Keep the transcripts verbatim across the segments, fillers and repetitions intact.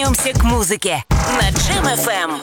вернемся к музыке на Джем эф эм.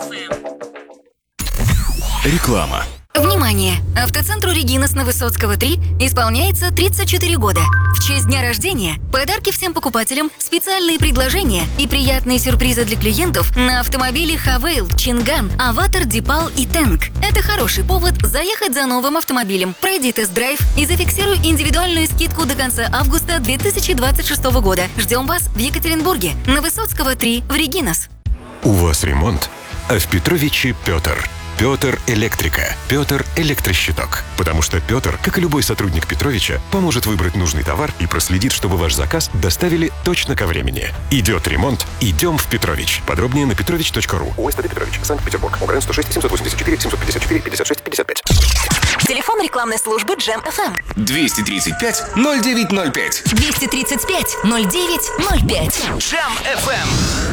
Реклама. Внимание! Автоцентру «Регинас» на Высоцкого три исполняется тридцать четыре года. В честь дня рождения подарки всем покупателям, специальные предложения и приятные сюрпризы для клиентов на автомобили Хавейл, Чинган, Аватар, Дипал и Тэнк. Это хороший повод заехать за новым автомобилем. Пройди тест-драйв и зафиксируй индивидуальную скидку до конца августа две тысячи двадцать шестого года. Ждем вас в Екатеринбурге на Высоцкого три в «Регинас». У вас ремонт, а в Петровиче Петр. Петр Электрика. Петр Электрощиток. Потому что Петр, как и любой сотрудник Петровича, поможет выбрать нужный товар и проследит, чтобы ваш заказ доставили точно ко времени. Идет ремонт, идем в Петрович. Подробнее на петрович точка ру. ОСТД Петрович, Санкт-Петербург. ОГРН сто шесть семьсот восемьдесят четыре семьсот пятьдесят четыре пятьдесят шесть пятьдесят пять. Телефон рекламной службы Джем эф эм. двести тридцать пять ноль девять ноль пять. двести тридцать пять ноль девять ноль пять. Джем эф эм.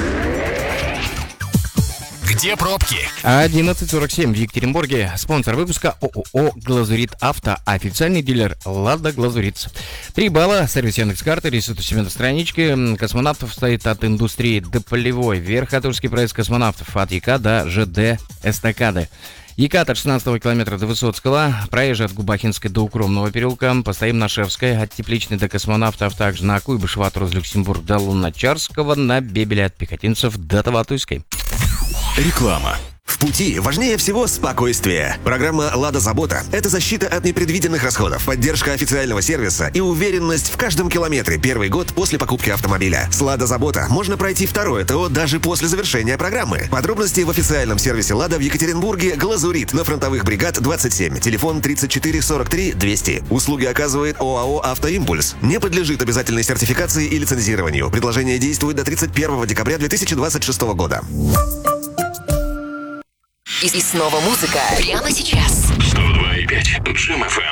Где пробки? одиннадцать сорок семь в Екатеринбурге. Спонсор выпуска ООО «Глазурит Авто». Официальный дилер «Лада Глазурит». Три балла. Сервис Яндекс.Карты. Рисует у себя на страничке. Космонавтов стоит от индустрии до полевой. Верхотурский проезд космонавтов. От ЯК до ЖД эстакады. ЯК от шестнадцатого километра до Высоцкого, проезжай от Губахинской до Укромного переулка, постоим на Шевской, от Тепличной до Космонавтов, также на Куйбышева от Розлюксембург до Луначарского, на Бебеля от Пехотинцев до Таватуйской. Реклама. В пути важнее всего спокойствие. Программа «Лада Забота» — это защита от непредвиденных расходов, поддержка официального сервиса и уверенность в каждом километре первый год после покупки автомобиля. С «Лада Забота» можно пройти второе ТО даже после завершения программы. Подробности в официальном сервисе «Лада» в Екатеринбурге «Глазурит» на Фронтовых бригад двадцать семь. Телефон тридцать четыре сорок три двести. Услуги оказывает ОАО «Автоимпульс». Не подлежит обязательной сертификации и лицензированию. Предложение действует до тридцать первого декабря две тысячи двадцать шестого года. И, и снова музыка прямо сейчас. сто два и пять Джем эф эм.